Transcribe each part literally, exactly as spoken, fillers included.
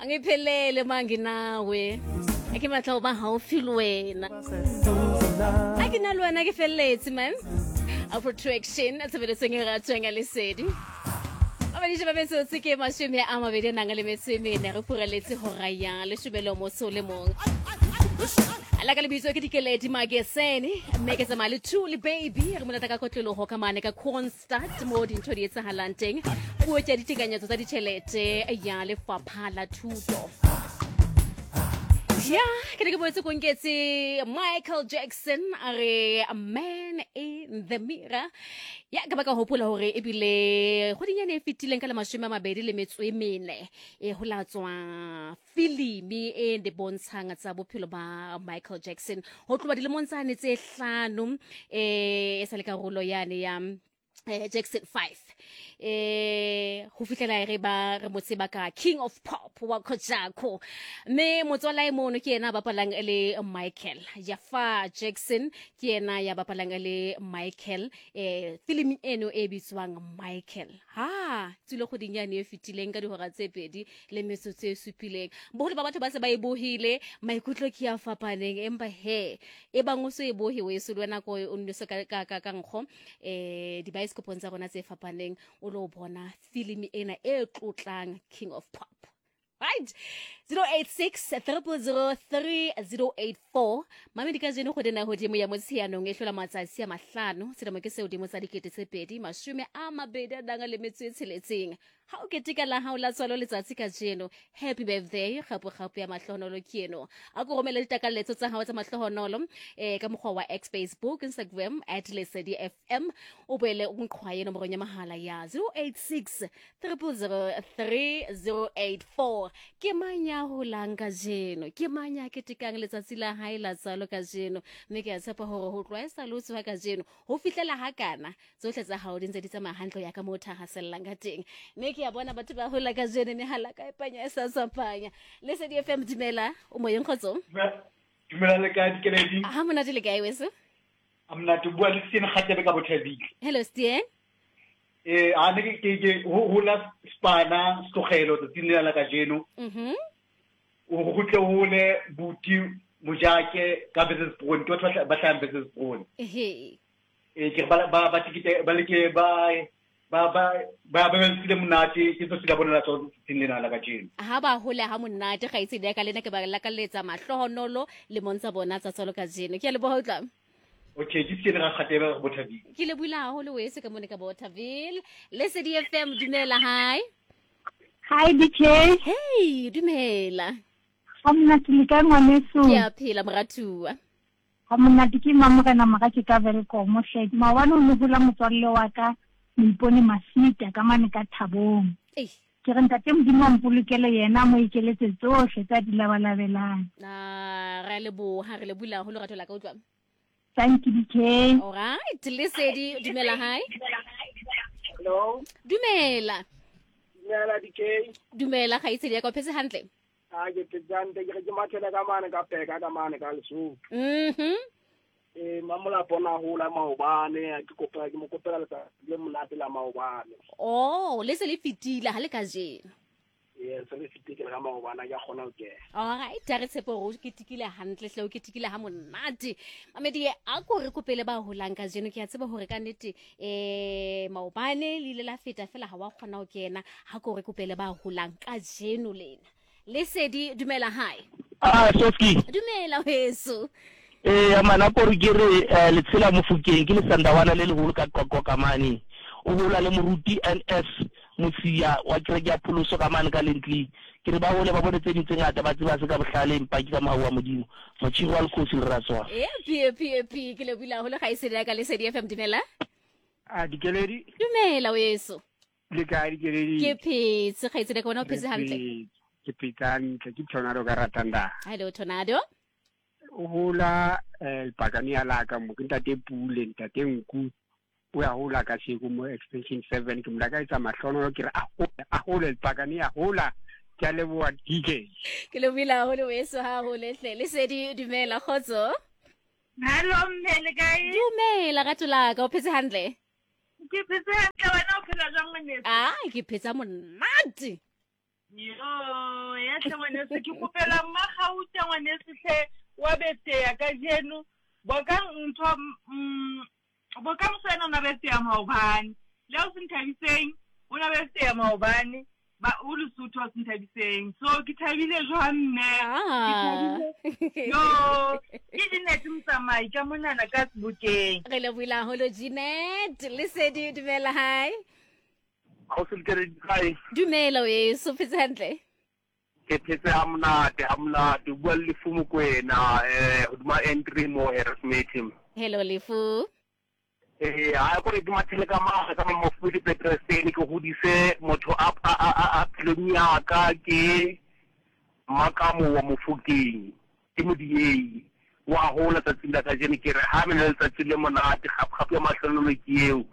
Angiphelele mangi nawe. Ake matla ba haufi le wena. Ake na lwana ke felletse man. A protection a tsebele senge ga tswenga le sedi. Aba di ba beso tsike mashome a mabedi nang le metseme ne re pureletse ho raya le shubelo mo so le mong. Ala ka lebitso ke dikeledi magesene make tsa mali truly baby re mona ka kotlelo ho ka mane ka constant mo di ntho di etsa halanteng puo tsa ditekanyetso tsa ditšhelete ya le faphala thuto. Ya ke ke boetse go nketse Michael Jackson are a man in the mirror. Ya ka baka hopola hore e bile go dinyane e fitileng ka le mashome a mabedi le metso e mene e holatswa filimi e de bontshang tsa bophelo ba Michael Jackson ho tloba dilemong tsa ne tse hlano e e sa le karolo yane ya Eh, Jackson five eh ho fihlela re ba re motseba ka King of Pop wa Kojako me motswala e mono ke yena ba palang le Michael Yafa Jackson ke yena ya ba palang le Michael eh film eno e bitswang Michael ha tsile go dinyane e fitileng ka dihora tse pedi le metso tse supileng boholo ba batho ba se ba e bohile maikutlo ke ya fapaneng empa he e bang o se e bohiwe e se lwana ko o nne se ka ka ka nkgo eh di bioskopong tsa rona tse fapaneng o lo bona filimi ena e tlotlang King of Pop. Right? zero eight six, zero zero zero, three zero eight four mame di ka jeno go dena hodimo ya motshianong e hlola matsatsi a mahlano se mo ke se hodimo tsa dikete tse pedi mashome a mabedi a danga le metso e tsheletseng ha o ketika la ha o la tswalo letsatsi ka jeno happy birthday gapo gapo ya mahlonolo keno a go romela ditakalletso tsa hao tsa mahlonolo eh ka mogwa wa X Facebook Instagram at lesedi F M o boele o nqhwaye nomoro ya mahala ya zero eight six, zero zero zero, three zero eight four ke manya ho langa jeno ke manya ke tikang letsatsi la hae la tsalo ka jeno mme ke a tshepa hore ho tloesa lotso ka jeno ho fihlela hakana tsohle tsa hao di ntse di tsamaya handlo ya ka motha hasellang ka teng mme ke a bona batho ba hola ka jeno ne halaka e panya e sa sapanya lesedi F M dimela o moyeng khotso dumela le ka dikeledi ha mona di le kae weso amna tu bua le sene khatebe ka bothabile hello Stien eh a ne ke ke ho la spana stogelo tsinela la ka jeno mhm o go tle ho le buti mojake ka business phone to ba tla business phone ehe e ke ba ba ba tikite ba le ke ba ba ba ba ba le monate ke tso sila bona tso tsinela la ka jeno ha ba hola ha monate ga itse ka lena ke ba la ka letsa mahlohonolo le montsha bona tsa tsolo ka jeno ke a le bohotla. Okay, ke tsene ga khatebe go Bothaville. Ke le bula ho le wese ka mone ka Bothaville. Lesedi F M dumela hi. Hi D J. Hey, dumela. Hamna tilika ngwaneso. Ke a phela moratua. Hamna diki mama kana maka ke ka vele ko mo hle. Ma wana o bula motswalle wa ka mpone masita ka mane ka thabong. Eh. Ke re ntate modimo mpolokele yena mo ikeletse tsohle tsa dilabalabelang. Na ra le bo ha re le bula ho le ratho la ka utlwa. Thank you D J. All right, lesedi dumela hi. Hello. Dumela. Dumela D J. Dumela ga itse ya ka phetse hantle. A ke tsantse ke ke mathela ka mane ka peka ka mane ka lesu. Mhm. Eh mamola bona ho la maobane ke kopela ke mo kopela le monate la maobane. Oh, le se le fitile ha le ka jeno. Yes, le fitile ka maobane ya khona o ke. All right, tare tshepo go ke tikile hantle hle o ke tikile ha monate. Mamedi a go re kopele ba holang ka jeno ke a tseba hore ka nnete eh maobane le ile la feta fela ha wa khona o kena ha go re kopele ba holang ka jeno lena. Lesedi dumela hi. Ah Soski. Dumela weso. Eh amana go re ke re le tshela mo Fukeng ke le sandawana le le holo ka qoqo ka mane. O hola le moruti N S Motsia wa kereke ya pholoso ka mane ka lentli ke re ba hole ba bone tse dintse ngata ba tseba se ka bohlale mpaki ka mawa modimo motšhiro wa lekgosi le ratswa eh p p p ke le bula ho le ga ise ka lesedi F M dumela A dikeledi dumela weso le ka dikeledi ke phetse ga ise ka bona o phetse hantle ke pitang ke tornado ka ratanda hello tornado o hola el pagania la ka mo ke ntate pule ntate nku o ya hola ka shego mo extension seven ke mla ka itsa mahlono ke re a hola el pagania hola ke le bua D J ke le bula ho le weso ha ho le hle lesedi dumela khotso Hello mmele kae? dumela ga tla ka o phetse hantle Ke phetse ka wena o phela jang ngene? ah ke phetsa monate Yo, ya tle ngwanese ke kopela mmagauta ngwanese hle wa beteya ka jeno boka ntho mm boka mosena na beteya maobane le o senthabiseng o na beteya maobane ba o le sutho o senthabiseng so ke thabile jwang mme yo ke dinete mtsamai ka monana ka sebokeng re le buila holo Jeanette le Sedi dumela hai How still get it high? dumela we so phetse hantle Ke phetse amnate amnate bua le fumu kwena eh uduma entry mo harassment him. hello Lefu Eh a go re di mathele ka ma ka mo futhi petrol station ke hodise motho a a a plonia ka ke makamo wa Mofokeng ke modiei wa hola tsatsing la ka jene ke re ha mena tsatsing le monate gap gap ya mahlonolo ke eo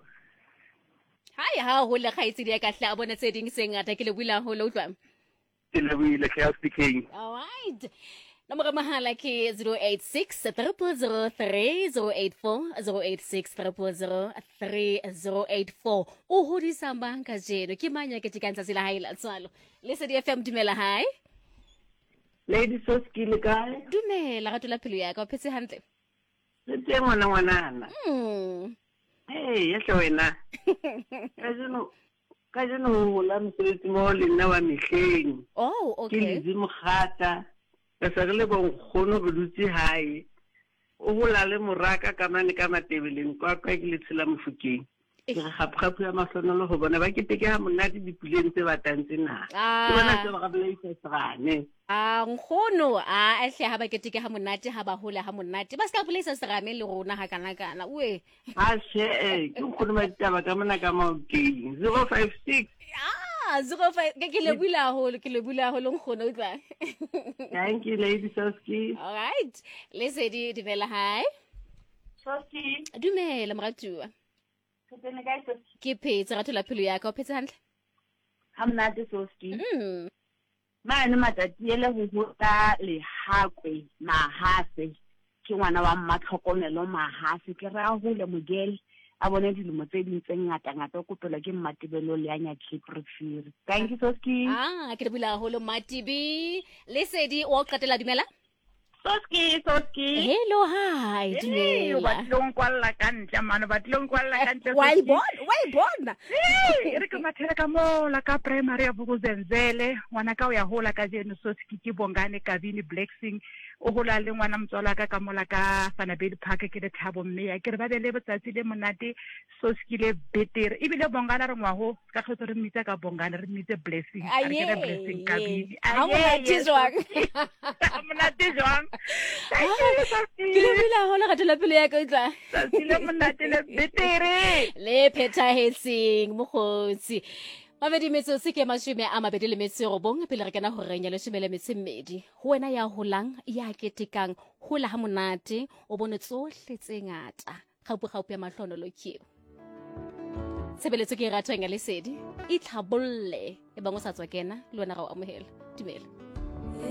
hai ha ho le khaitsi ya ka hla bona tse ding se ngata ke le buila holo utlwa ke le buile ke speaking. all right nomoro mahala ke zero eight six zero zero zero three zero eight four zero eight six zero zero zero three zero eight four o hodisa banka jeno ke manya ke tikanza sila haila tsalo le Sedi F M dumela hai lady so skill guy dumela ga tola phelo ya ka o phetse hantle le teng ngwana ngwanana mm hey yehlo wena kajeno kajeno la msebetsi mo le nna wa mehleng oh ke okay le mogata ka sa re le bon khono go dutse hae o gola le moraka ka mane ka matebeleng kwa kwa ke le tshela Mofokeng ke re gapgapu ya mahlonolo go bona ba ke teke ha monate dipuleng tse batantse na ke bona tse ba ga bela isetsane a nkgono a ehle ha ba keteke ha monate ha ba hola ha monate ba ska bolesa serame le rona ha kana kana we ha she eh ke go nna ditaba ka mona ka Mofokeng zero five six ah zero five ke ke le bula holo ke le bula holo nkgono utla thank you lady Soski all right le Sedi dumela hai Soski dumela moratua tsene ka Soski ke phetse ga thola phelo ya ka o phetse hantle hamnate Soski mm mane matati ele go hota le hakwe mahase ke ngwana wa mmatlhokomelo mahase ke ra hole mogele a bone dilemo tse ding tse ngata ngata o kopela ke mmatebelo le anya clip refill thank you Soski ah ke le bula holo Matibi le Sedi o qetela dumela Soski Soski hello hi dumela batlong kwalla ka ntle mano batlong kwalla ka ntle why born why born eh re ke mathela ka mo la ka primary ya Vukuzenzele ngwana ka o ya hola ka jeno Soski ke bongane Kabini Blacksing o hola le ngwana mtswala ka ka mola ka Fanabedi Park ke le Thabo mme ya ke re ba be le botsatsi le monate Soski le betere e bile bongana re ngwaho ka tlhotso re mmitsa ka bongana re mmitse Blessing a re ke re Blessing Kabini a monate jwang a monate jwang thank you Soski ke le bula holo ga thola pelo ya ka utla Soski le monate le betere le phethahetseng mokgotsi mabedi metso se ke mashome a mabedi le metso robong pele re kana ho renya le shemele metso mmedi ho wena ya holang ya ketekang hola ha monate o bone tsohle tse ngata gaupu gaupu ya mahlonolo ke tshebeletso ke ratang ya le Sedi e tlhabolle e bangwe sa tswa kena le wena ga o amohela dumela